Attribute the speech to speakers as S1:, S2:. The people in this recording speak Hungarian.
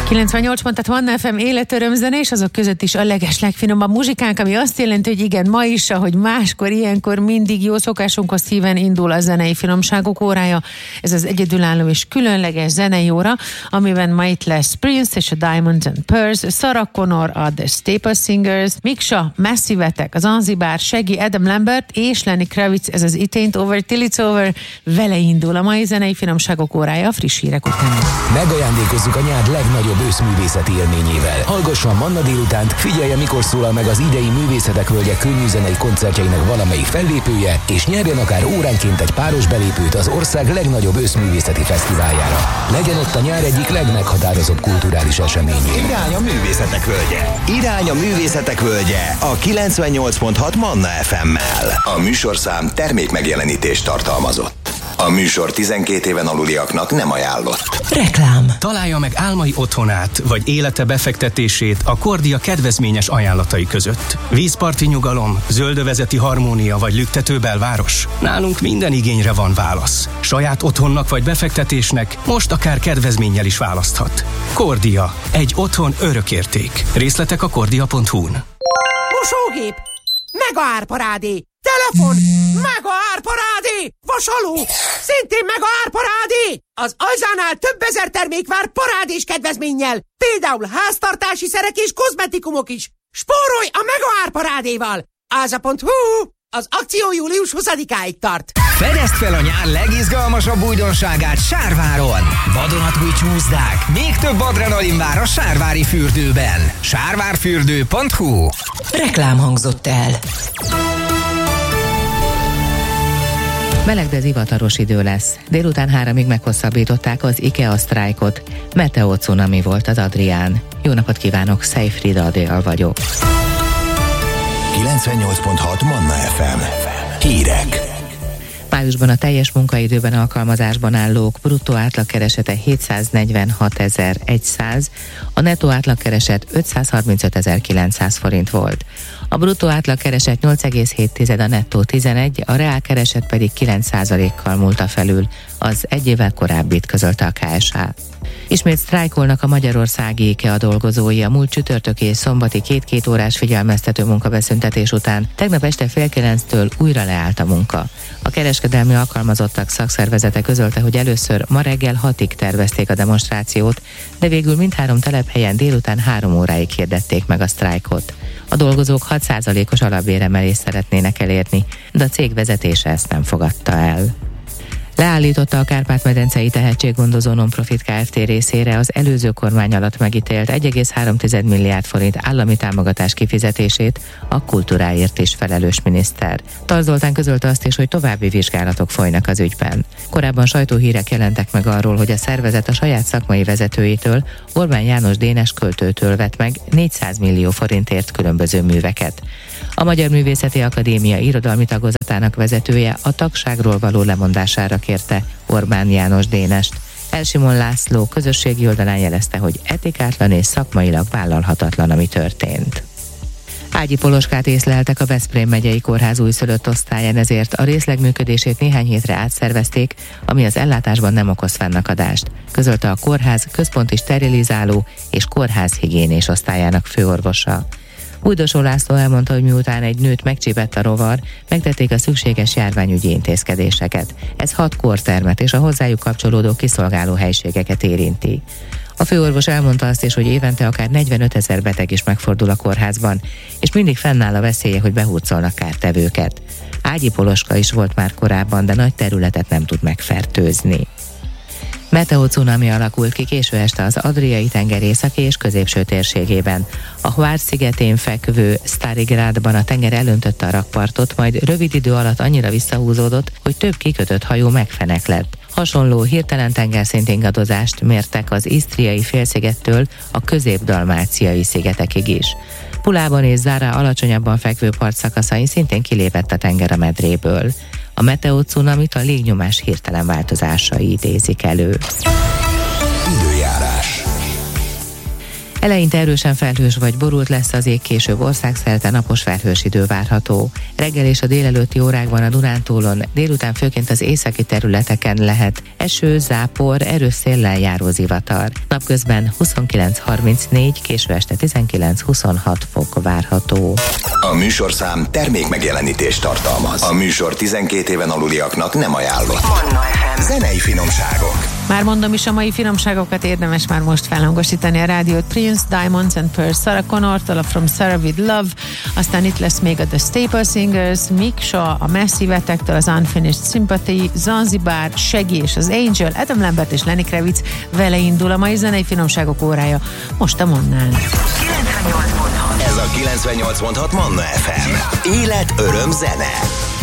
S1: 98 pont, tehát Manna FM életörömzene, és azok között is a legfinomabb muzsikánk, ami azt jelenti, hogy igen, ma is, ahogy máskor, ilyenkor mindig jó szokásunkhoz híven indul a zenei finomságok órája. Ez az egyedülálló és különleges zenei óra, amiben ma itt lesz Prince és a Diamonds and Pearls, Sarah Connor, a The Staple Singers, Miksa, Massive-ek, az Zanzibar, Shaggy, Adam Lambert és Lenny Kravitz, ez az It Ain't Over Till It's Over. Vele indul a mai zenei finomságok órája, friss hírek után.
S2: Megajándékozzuk a nyár legnagyobb őszművészeti élményével. Hallgasson Manna délutánt, figyelje, mikor szólal meg az idei Művészetek Völgye könnyűzenei koncertjeinek valamelyik fellépője, és nyerjen akár óránként egy páros belépőt az ország legnagyobb őszművészeti fesztiváljára. Legyen ott a nyár egyik legmeghatározóbb kulturális eseményé.
S3: Irány a Művészetek Völgye. Irány a Művészetek Völgye a 98.6 Manna FM-mel. A műsorszám termékmegjelenítést tartalmazott. A műsor 12 éven aluliaknak nem ajánlott.
S4: Reklám.
S5: Találja meg álmai otthonát, vagy élete befektetését a Kordia kedvezményes ajánlatai között. Vízparti nyugalom, zöldövezeti harmónia vagy lüktető belváros? Nálunk minden igényre van válasz. Saját otthonnak vagy befektetésnek most akár kedvezménnyel is választhat. Kordia. Egy otthon örökérték. Részletek a kordia.hu-n.
S4: Mosógép! Mega árparádé! Telefon! Mega árparádé! Vasaló! Szintén mega árparádé! Az Ajzánál több ezer termék vár parádés kedvezménnyel. Például háztartási szerek és kozmetikumok is. Spórolj a mega árparádéval! Áza.hu! Az akció július 20-áig tart.
S6: Fedezd fel a nyár legizgalmasabb újdonságát Sárváron! Vadonatúj csúszdák, még több adrenalin vár a Sárvári fürdőben. Sárvárfürdő.hu. Reklám hangzott el.
S7: Meleg, de zivataros idő lesz. Délután 3-ig meghosszabbították az IKEA sztrájkot. Meteocunami volt az Adrián. Jó napot kívánok, Szejfrida Adél vagyok.
S3: 98.6 Manna FM. Hírek.
S7: Májusban a teljes munkaidőben alkalmazásban állók bruttó átlagkeresete 746.100, a nettó átlagkereset 535.900 forint volt. A bruttó átlagkereset 8,7, a nettó 11, a reálkereset pedig 9%-kal múlta felül, az egy évvel korábbit közölte a KSH. Ismét sztrájkolnak a magyarországi IKEA dolgozói a múlt csütörtöki és szombati 2 órás figyelmeztető munkabeszüntetés után. Tegnap este 8:30-től újra leállt a munka. A kereskedelmi alkalmazottak szakszervezete közölte, hogy először ma reggel 6-ig tervezték a demonstrációt, de végül mindhárom telephelyen délután 3 óráig hirdették meg a sztrájkot. A dolgozók 6%-os alapbéremelést szeretnének elérni, de a cég vezetése ezt nem fogadta el. Leállította a Kárpát-medencei tehetséggondozó non-profit Kft. Részére az előző kormány alatt megítélt 1,3 milliárd forint állami támogatás kifizetését a kultúráért is felelős miniszter. Tarz Zoltán közölte azt is, hogy további vizsgálatok folynak az ügyben. Korábban sajtóhírek jelentek meg arról, hogy a szervezet a saját szakmai vezetőjétől, Orbán János Dénes költőtől vett meg 400 millió forintért különböző műveket. A Magyar Művészeti Akadémia irodalmi tagozatának vezetője a tagságról való lemondására kérte Orbán János Dénest. Elsimon László közösségi oldalán jelezte, hogy etikátlan és szakmailag vállalhatatlan, ami történt. Ágyi poloskát észleltek a Veszprém megyei kórház újszülött osztályán, ezért a részleg működését néhány hétre átszervezték, ami az ellátásban nem okoz fennakadást, közölte a kórház központi sterilizáló és kórház higiénés osztályának főorvosa. Újdosó László elmondta, hogy miután egy nőt megcsípett a rovar, megtették a szükséges járványügyi intézkedéseket. Ez 6 kórtermet és a hozzájuk kapcsolódó kiszolgáló helységeket érinti. A főorvos elmondta azt is, hogy évente akár 45 000 beteg is megfordul a kórházban, és mindig fennáll a veszélye, hogy behurcolnak kártevőket. Ágyi poloska is volt már korábban, de nagy területet nem tud megfertőzni. Meteocunami alakult ki késő este az Adriai-tenger északi és középső térségében. A Hvar szigetén fekvő Starigrádban a tenger elöntötte a rakpartot, majd rövid idő alatt annyira visszahúzódott, hogy több kikötött hajó megfeneklett. Hasonló hirtelen tengerszint ingadozást mértek az Isztriai félszigettől a közép-dalmáciai szigetekig is. Pulában és Zára alacsonyabban fekvő partszakaszain szintén kilépett a tenger a medréből. A meteocunamit a légnyomás hirtelen változásai idézik elő.
S3: Időjárás.
S7: Eleinte erősen felhős vagy borult lesz az ég, később országszerte napos felhős idő várható. Reggel és a délelőtti órákban a Dunántúlon, délután főként az északi területeken lehet eső, zápor, erős széllel járó zivatar. Napközben 29-34, késő este 19-26 fok várható.
S3: A műsorszám termék megjelenítést tartalmaz. A műsor 12 éven aluliaknak nem ajánlott. Manna FM. Zenei finomságok.
S1: Már mondom is, a mai finomságokat érdemes már most felhangosítani a rádiót. Prince, Diamonds and Pearls, Sarah Connor-tól, a From Sarah with Love, aztán itt lesz még a The Staple Singers, Mick Shaw, a Massive-etektől, az Unfinished Sympathy, Zanzibar, Shaggy és az Angel, Adam Lambert és Lenny Kravitz, vele indul a mai zenei finomságok órája, most a Mannán.
S3: Ez a 98.6 Manna FM. Élet, öröm, zene.